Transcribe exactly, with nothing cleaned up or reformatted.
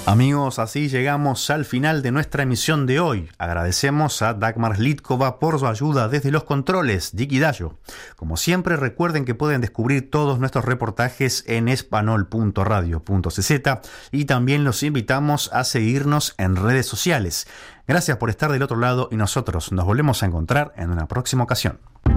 Amigos, así llegamos al final de nuestra emisión de hoy. Agradecemos a Dagmar Litkova por su ayuda desde los controles, Diki Dayo. Como siempre, recuerden que pueden descubrir todos nuestros reportajes en espanol punto radio punto c z y también los invitamos a seguirnos en redes sociales. Gracias por estar del otro lado y nosotros nos volvemos a encontrar en una próxima ocasión.